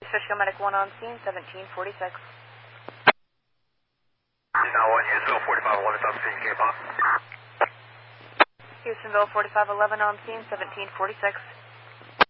Fishkill Medic 1 on scene, 1746. Now 1, Houstonville 4511 on scene, Cape Hawk. Houstonville 4511 on scene, 1746.